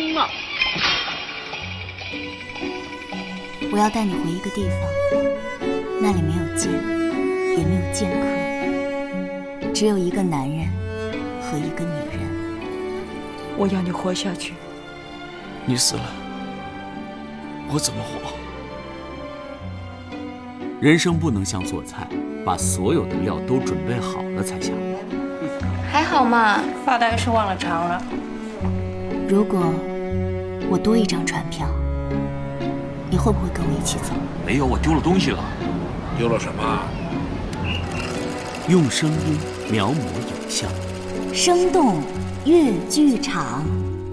冲啊！ 我要带你回一个地方，那里没有剑，也没有剑客，只有一个男人和一个女人。 我要你活下去。 你死了，我怎么活？ 人生不能像做菜，把所有的料都准备好了才下锅。 还好嘛，发大概是忘了尝了。 如果我多一张船票，你会不会跟我一起走？ 没有，我丢了东西了。 丢了什么？ 用声音描摹影像， 生动粤剧场。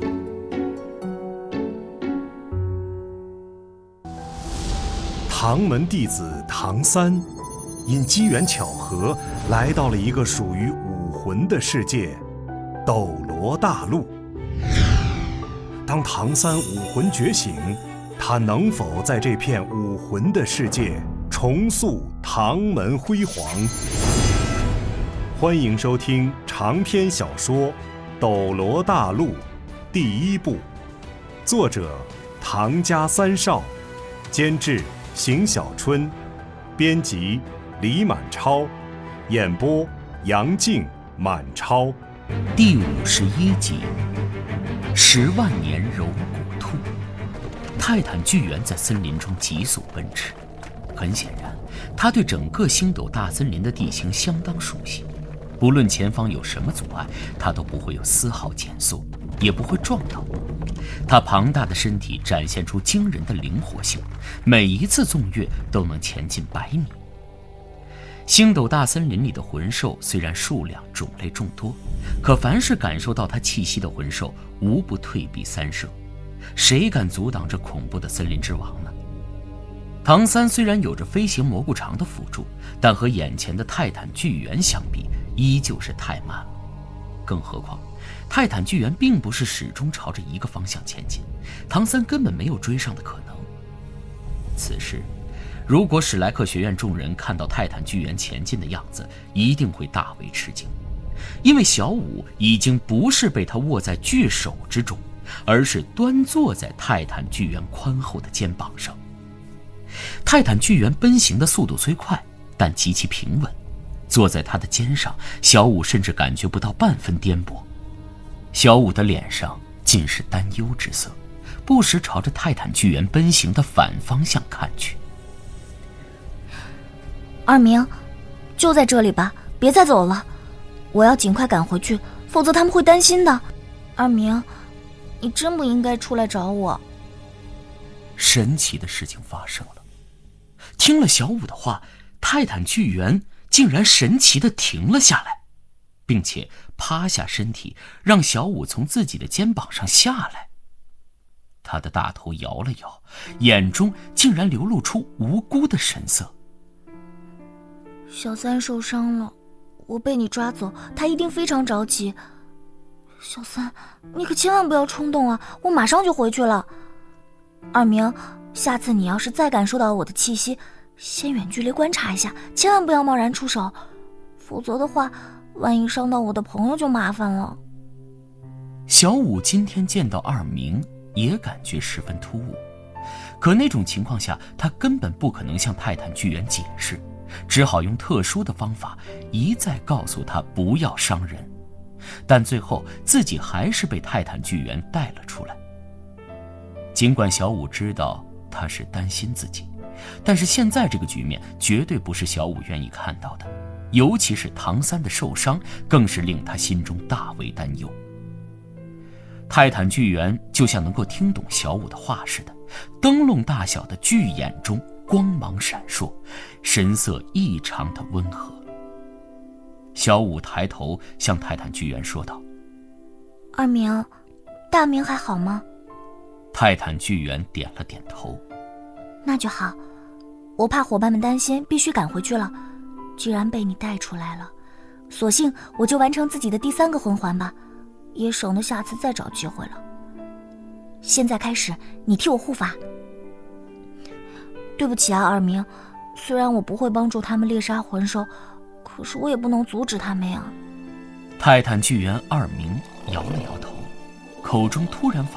唐门弟子唐三，因机缘巧合来到了一个属于武魂的世界——斗罗大陆。当唐三武魂觉醒，他能否在这片武魂的世界重塑唐门辉煌？欢迎收听长篇小说《斗罗大陆》第一部，作者唐家三少，监制邢小春，编辑李满超，演播杨静、满超。 第51集，10万年柔骨兔。泰坦巨猿在森林中急速奔驰，很显然，他对整个星斗大森林的地形相当熟悉。不论前方有什么阻碍，他都不会有丝毫减速，也不会撞到。他庞大的身体展现出惊人的灵活性，每一次纵跃都能前进100米。星斗大森林里的魂兽虽然数量种类众多，可凡是感受到他气息的魂兽，无不退避三舍。谁敢阻挡这恐怖的森林之王呢？唐三虽然有着飞行蘑菇肠的辅助，但和眼前的泰坦巨猿相比，依旧是太慢了。更何况泰坦巨猿并不是始终朝着一个方向前进，唐三根本没有追上的可能。此时如果史莱克学院众人看到泰坦巨猿前进的样子，一定会大为吃惊，因为小五已经不是被他握在巨手之中，而是端坐在泰坦巨猿宽厚的肩膀上。泰坦巨猿奔行的速度虽快，但极其平稳，坐在他的肩上，小五甚至感觉不到半分颠簸。小五的脸上尽是担忧之色，不时朝着泰坦巨猿奔行的反方向看去。 二明，就在这里吧，别再走了，我要尽快赶回去，否则他们会担心的。二明，你真不应该出来找我。 神奇的事情发生了，听了小五的话，泰坦巨猿竟然神奇地停了下来，并且趴下身体，让小五从自己的肩膀上下来。他的大头摇了摇，眼中竟然流露出无辜的神色。 小三受伤了，我被你抓走，他一定非常着急。小三，你可千万不要冲动啊，我马上就回去了。二明，下次你要是再感受到我的气息，先远距离观察一下，千万不要贸然出手，否则的话，万一伤到我的朋友就麻烦了。 小五今天见到二明也感觉十分突兀，可那种情况下他根本不可能向泰坦巨猿解释，只好用特殊的方法一再告诉他不要伤人，但最后自己还是被泰坦巨猿带了出来。尽管小五知道他是担心自己，但是现在这个局面绝对不是小五愿意看到的，尤其是唐三的受伤更是令他心中大为担忧。泰坦巨猿就像能够听懂小五的话似的，灯笼大小的巨眼中光芒闪烁，神色异常的温和。小五抬头向泰坦巨猿说道： 二明，大明还好吗？ 泰坦巨猿点了点头。 那就好，我怕伙伴们担心，必须赶回去了。既然被你带出来了，索性我就完成自己的第3个魂环吧，也省得下次再找机会了。现在开始，你替我护法。对不起啊，二明，虽然我不会帮助他们猎杀魂兽，可是我也不能阻止他们呀。 泰坦巨猿二明摇了摇头，口中突然发